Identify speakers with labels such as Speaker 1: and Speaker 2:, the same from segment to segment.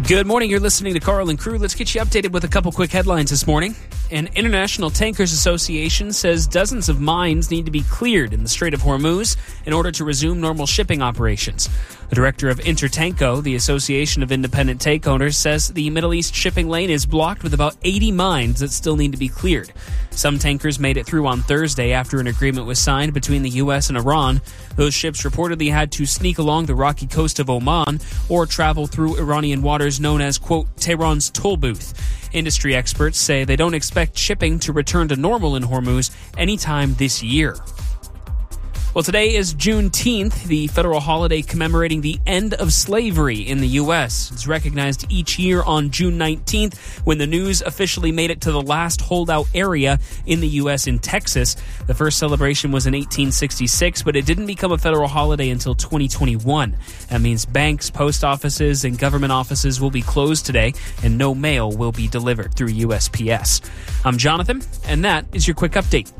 Speaker 1: Good morning. You're listening to Carl and Crew. Let's get you updated with a couple quick headlines this morning. An International Tankers Association says dozens of mines need to be cleared in the Strait of Hormuz in order to resume normal shipping operations. The director of Intertanko, the Association of Independent Tank Owners, says the Middle East shipping lane is blocked with about 80 mines that still need to be cleared. Some tankers made it through on Thursday after an agreement was signed between the U.S. and Iran. Those ships reportedly had to sneak along the rocky coast of Oman or travel through Iranian waters known as, quote, Tehran's toll booth. Industry experts say they don't expect shipping to return to normal in Hormuz anytime this year. Well, today is Juneteenth, the federal holiday commemorating the end of slavery in the U.S. It's recognized each year on June 19th when the news officially made it to the last holdout area in the U.S. in Texas. The first celebration was in 1866, but it didn't become a federal holiday until 2021. That means banks, post offices, and government offices will be closed today, and no mail will be delivered through USPS. I'm Jonathan, and that is your quick update.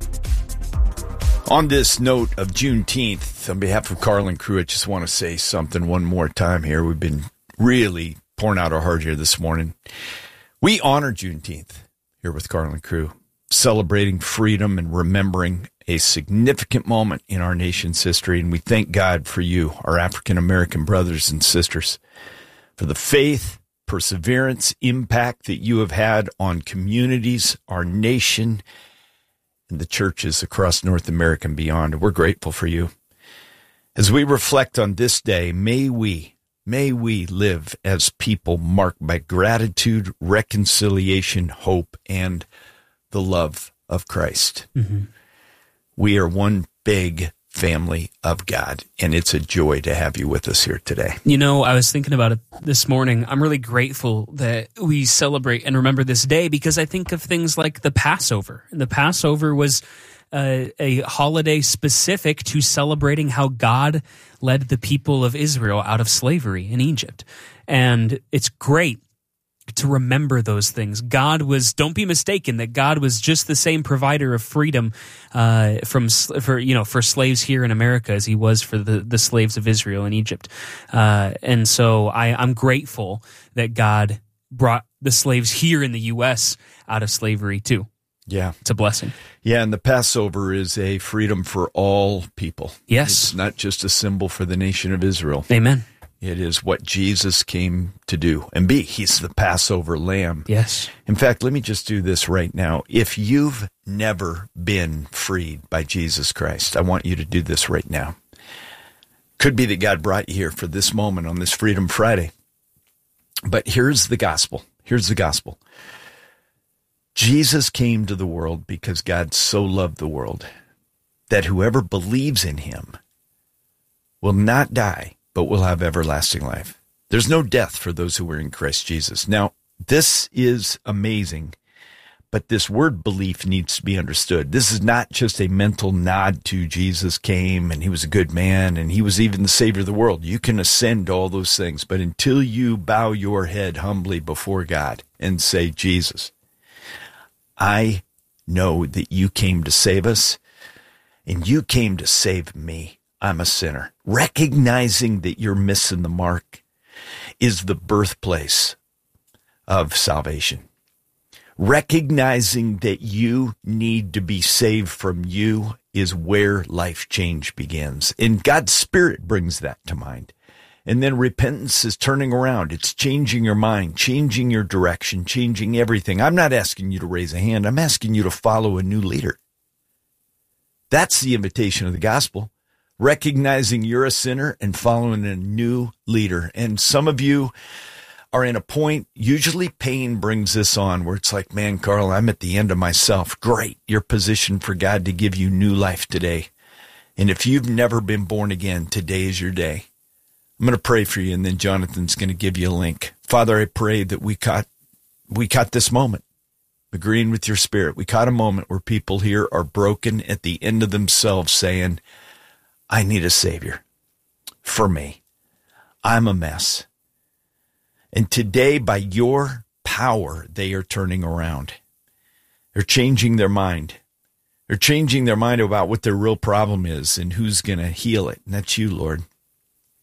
Speaker 2: On this note of Juneteenth, on behalf of Carl and Crew, I just want to say something one more time here. We've been really pouring out our heart here this morning. We honor Juneteenth here with Carl and Crew, celebrating freedom and remembering a significant moment in our nation's history. And we thank God for you, our African-American brothers and sisters, for the faith, perseverance, impact that you have had on communities, our nation, and the churches across North America and beyond. We're grateful for you. As we reflect on this day, may we live as people marked by gratitude, reconciliation, hope, and the love of Christ. Mm-hmm. We are one big family of God, and it's a joy to have you with us here today.
Speaker 1: You know, I was thinking about it this morning. I'm really grateful that we celebrate and remember this day because I think of things like the Passover. And the Passover was a holiday specific to celebrating how God led the people of Israel out of slavery in Egypt. And it's great to remember those things. Don't be mistaken that God was just the same provider of freedom for slaves here in America as he was for the slaves of Israel in Egypt. And so I'm grateful that God brought the slaves here in the U.S. out of slavery too.
Speaker 2: Yeah.
Speaker 1: It's a blessing.
Speaker 2: Yeah, and the Passover is a freedom for all people.
Speaker 1: Yes.
Speaker 2: It's not just a symbol for the nation of Israel.
Speaker 1: Amen.
Speaker 2: It is what Jesus came to do and be. He's the Passover lamb.
Speaker 1: Yes.
Speaker 2: In fact, let me just do this right now. If you've never been freed by Jesus Christ, I want you to do this right now. Could be that God brought you here for this moment on this Freedom Friday. But here's the gospel. Here's the gospel. Jesus came to the world because God so loved the world that whoever believes in him will not die, but will have everlasting life. There's no death for those who are in Christ Jesus. Now, this is amazing, but this word belief needs to be understood. This is not just a mental nod to Jesus came and he was a good man and he was even the Savior of the world. You can ascend all those things, but until you bow your head humbly before God and say, Jesus, I know that you came to save us and you came to save me. I'm a sinner. Recognizing that you're missing the mark is the birthplace of salvation. Recognizing that you need to be saved from you is where life change begins. And God's Spirit brings that to mind. And then repentance is turning around. It's changing your mind, changing your direction, changing everything. I'm not asking you to raise a hand. I'm asking you to follow a new leader. That's the invitation of the gospel. Recognizing you're a sinner and following a new leader. And some of you are in a point, usually pain brings this on, where it's like, man, Carl, I'm at the end of myself. Great. You're positioned for God to give you new life today. And if you've never been born again, today is your day. I'm going to pray for you, and then Jonathan's going to give you a link. Father, I pray that we caught this moment, agreeing with your Spirit. We caught a moment where people here are broken at the end of themselves saying, I need a Savior for me. I'm a mess. And today, by your power, they are turning around. They're changing their mind. They're changing their mind about what their real problem is and who's going to heal it. And that's you, Lord.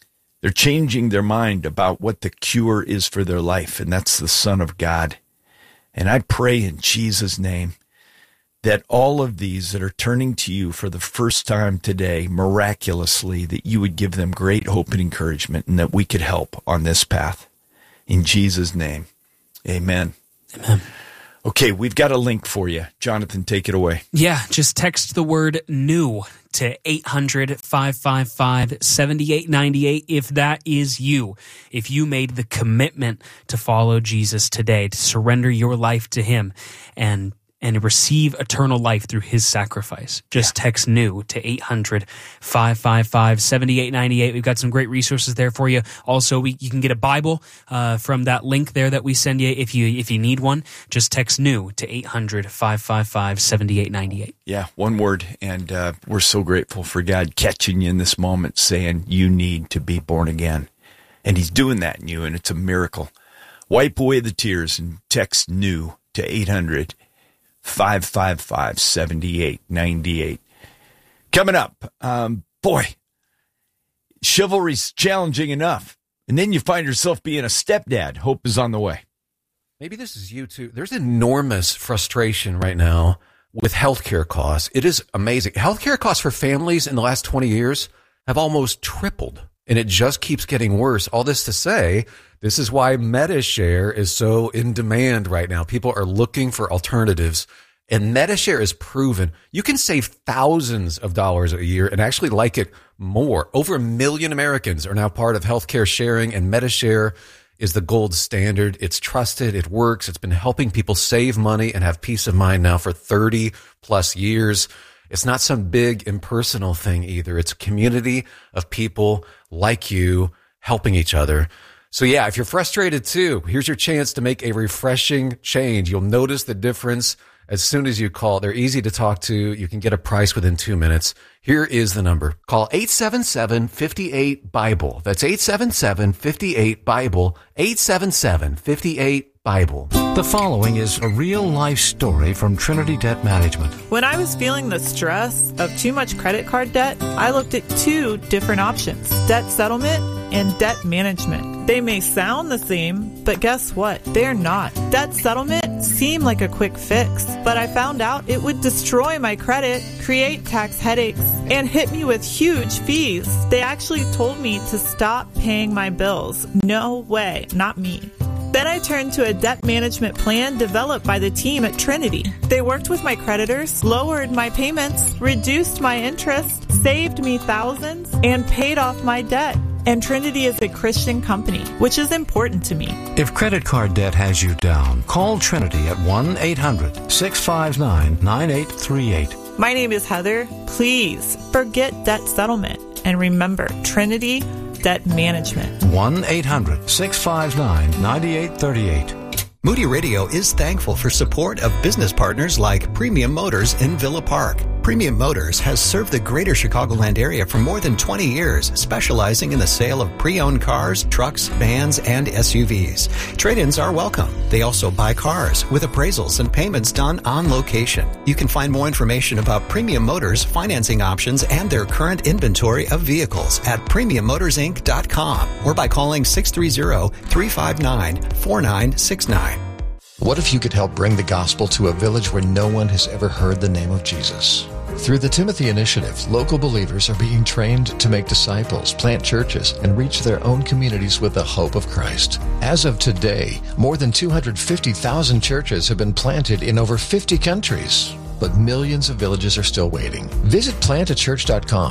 Speaker 2: They're changing their mind about what the cure is for their life, and that's the Son of God. And I pray in Jesus' name that all of these that are turning to you for the first time today, miraculously, that you would give them great hope and encouragement, and that we could help on this path. In Jesus' name, amen.
Speaker 1: Amen.
Speaker 2: Okay, we've got a link for you. Jonathan, take it away.
Speaker 1: Yeah, just text the word NEW to 800-555-7898 if that is you. If you made the commitment to follow Jesus today, to surrender your life to him and receive eternal life through his sacrifice. Just text NEW to 800-555-7898. We've got some great resources there for you. Also, you can get a Bible from that link there that we send you if you need one. Just text NEW to 800-555-7898.
Speaker 2: Yeah, one word. And we're so grateful for God catching you in this moment saying you need to be born again. And he's doing that in you, and it's a miracle. Wipe away the tears and text NEW to 800-555-7898. Coming up, chivalry's challenging enough. And then you find yourself being a stepdad. Hope is on the way.
Speaker 3: Maybe this is you too. There's enormous frustration right now with healthcare costs. It is amazing. Healthcare costs for families in the last 20 years have almost tripled, and it just keeps getting worse. All this to say, this is why MediShare is so in demand right now. People are looking for alternatives, and MediShare is proven you can save thousands of dollars a year and actually like it more. Over 1 million Americans are now part of healthcare sharing, and MediShare is the gold standard. It's trusted. It works. It's been helping people save money and have peace of mind now for 30 plus years. It's not some big impersonal thing either. It's a community of people like you helping each other. So yeah, if you're frustrated too, here's your chance to make a refreshing change. You'll notice the difference as soon as you call. They're easy to talk to. You can get a price within 2 minutes. Here is the number. Call 877-58-BIBLE. That's 877-58-BIBLE. 877-58-BIBLE.
Speaker 4: The following is a real-life story from Trinity Debt Management.
Speaker 5: When I was feeling the stress of too much credit card debt, I looked at 2 different options: debt settlement and debt management. They may sound the same, but guess what? They're not. Debt settlement seemed like a quick fix, but I found out it would destroy my credit, create tax headaches, and hit me with huge fees. They actually told me to stop paying my bills. No way, not me. Then I turned to a debt management plan developed by the team at Trinity. They worked with my creditors, lowered my payments, reduced my interest, saved me thousands, and paid off my debt. And Trinity is a Christian company, which is important to me.
Speaker 4: If credit card debt has you down, call Trinity at 1-800-659-9838.
Speaker 5: My name is Heather. Please forget debt settlement and remember Trinity Debt Management.
Speaker 4: 1-800-659-9838.
Speaker 6: Moody Radio is thankful for support of business partners like Premium Motors in Villa Park. Premium Motors has served the greater Chicagoland area for more than 20 years, specializing in the sale of pre-owned cars, trucks, vans, and SUVs. Trade-ins are welcome. They also buy cars with appraisals and payments done on location. You can find more information about Premium Motors financing options and their current inventory of vehicles at PremiumMotorsInc.com or by calling 630-359-4969.
Speaker 7: What if you could help bring the gospel to a village where no one has ever heard the name of Jesus? Through the Timothy Initiative, local believers are being trained to make disciples, plant churches, and reach their own communities with the hope of Christ. As of today, more than 250,000 churches have been planted in over 50 countries. But millions of villages are still waiting. Visit plantachurch.com